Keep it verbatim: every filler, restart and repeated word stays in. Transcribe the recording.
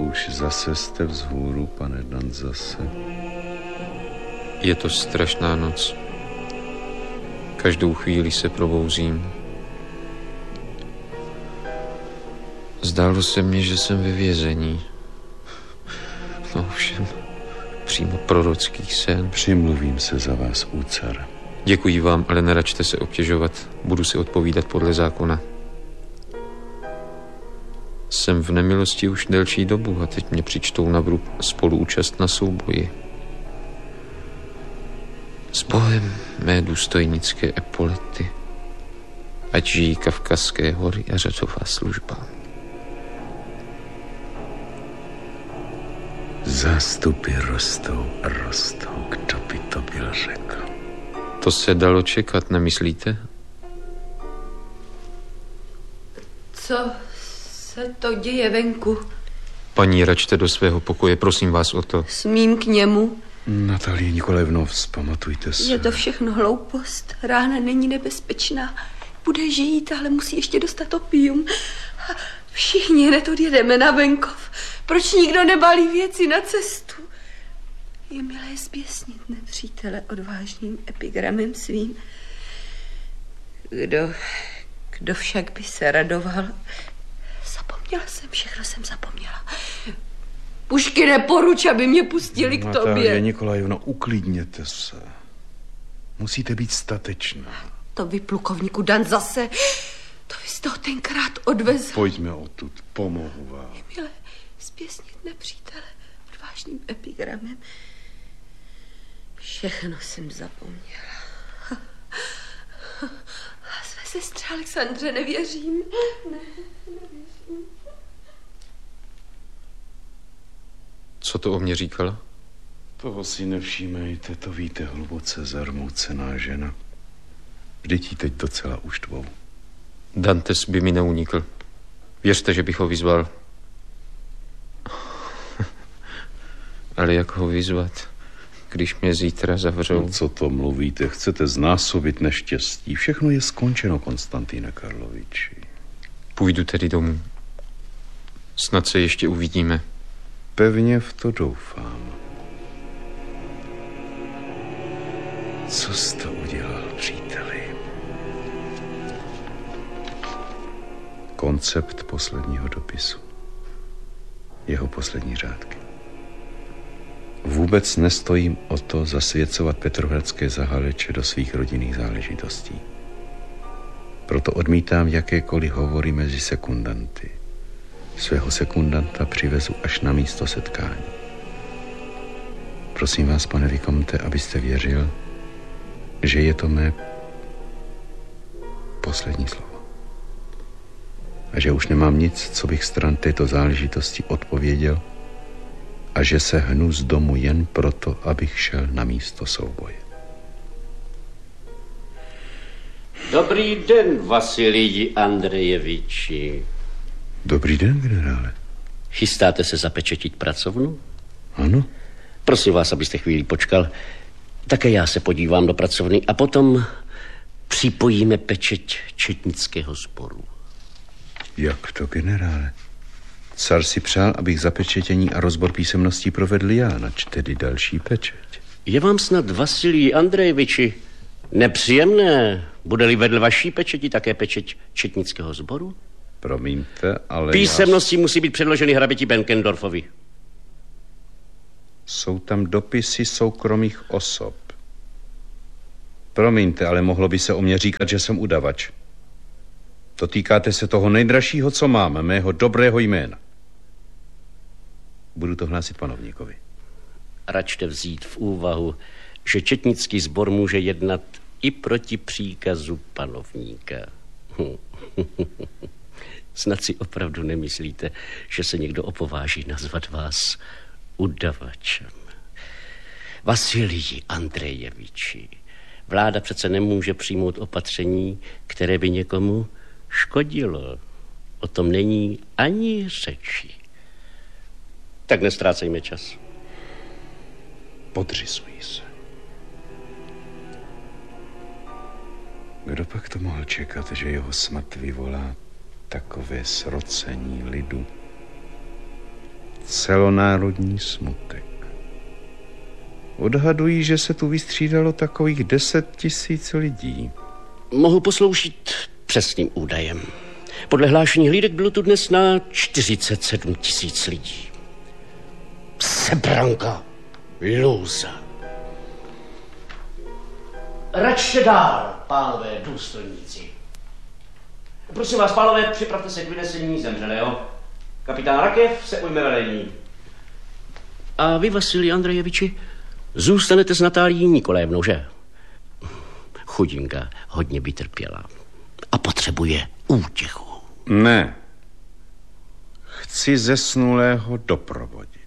Už zase jste vzhůru, pane Dan, zase. Je to strašná noc. Každou chvíli se probouzím. Zdálo se mně, že jsem ve vězení. No ovšem, přímo prorocký sen. Přimluvím se za vás, úcar. Děkuji vám, ale neračte se obtěžovat. Budu si odpovídat podle zákona. Jsem v nemilosti už delší dobu a teď mě přičtou na vrub spoluúčast na souboji. S Bohem mé důstojnické epolety, ať žijí Kavkazské hory a řadová služba. Zástupy rostou a rostou, kdo by to byl řekl. To se dalo čekat, nemyslíte? Co se to děje venku? Paní, račte do svého pokoje, prosím vás o to. Smím k němu? Natalie Nikolajevno, vzpamatujte se. Je to všechno hloupost. Rána není nebezpečná. Bude žít, ale musí ještě dostat opium. Všichni hned odjedeme na venkov. Proč nikdo nebalí věci na cestu? Je milé zběsnit nepřítele odvážným epigramem svým. Kdo, kdo však by se radoval? Zapomněla jsem, všechno jsem zapomněla. Pušky neporuč, aby mě pustili k tobě. Natalie Nikolajevno, uklidněte se. Musíte být statečná. To vy, plukovníku Dan, zase... To vy jste ho tenkrát odvezl. Pojďme odtud, pomohu vám. Je milé zběsnit nepřítele odvážným epigramem. Všechno jsem zapomněla. A své sestře Alexandře nevěřím. Ne, nevěřím. Co to o mě říkala? Toho si nevšímejte, to víte, hluboce zarmoucená žena. Vždyť jí teď docela uštvou. Dantes by mi neunikl. Věřte, že bych ho vyzval. Ale jak ho vyzvat, když mě zítra zavřou? No, co to mluvíte? Chcete znásobit neštěstí. Všechno je skončeno, Konstantine Karloviči. Půjdu tedy domů. Snad se ještě uvidíme. Pevně v to doufám. Co jste udělal, příteli? Koncept posledního dopisu. Jeho poslední řádky. Vůbec nestojím o to zasvěcovat petrohradské zahaleče do svých rodinných záležitostí. Proto odmítám jakékoliv hovory mezi sekundanty. Svého sekundanta přivezu až na místo setkání. Prosím vás, pane Vikomte, abyste věřil, že je to mé poslední slovo. A že už nemám nic, co bych stran této záležitosti odpověděl, a že se hnu z domu jen proto, abych šel na místo souboje. Dobrý den, Vasilij Andrejeviči. Dobrý den, generále. Chystáte se zapečetit pracovnu? Ano. Prosím vás, abyste chvíli počkal. Také já se podívám do pracovny a potom připojíme pečeť četnického sboru. Jak to, generále? Car si přál, abych zapečetění a rozbor písemností provedl já, nač tedy další pečeť. Je vám snad, Vasilij Andrejeviči, nepříjemné, bude-li vedle vaší pečeti také pečeť četnického sboru? Promiňte, ale Písemnosti já... musí být předloženy hraběti Benkendorfovi. Jsou tam dopisy soukromých osob. Promiňte, ale mohlo by se o mě říkat, že jsem udavač. Dotýkáte se toho nejdražšího, co mám, mého dobrého jména. Budu to hlásit panovníkovi. Račte vzít v úvahu, že četnický sbor může jednat i proti příkazu panovníka. Snad si opravdu nemyslíte, že se někdo opováží nazvat vás udavačem. Vasilij Andrejeviči, vláda přece nemůže přijmout opatření, které by někomu škodilo. O tom není ani řeči. Tak nestrácejme čas. Podřizují se. Kdo pak to mohl čekat, že jeho smrt vyvolá takové srocení lidu? celonárodní smutek. Odhadují, že se tu vystřídalo takových deset tisíc lidí. Mohu posloužit přesným údajem. Podle hlášení hlídek bylo tu dnes na čtyřicet sedm tisíc lidí. Sebranka, lůza. Račte dál, pánové důstojníci. Prosím vás, pánové, připravte se k vynesení zemřelého. Kapitán Rakev se ujme velení. A vy, Vasilij Andrejeviči, zůstanete s Natálií Nikolévnou, že? Chudinka hodně by trpěla a potřebuje útěchu. Ne. Chci zesnulého doprovodit.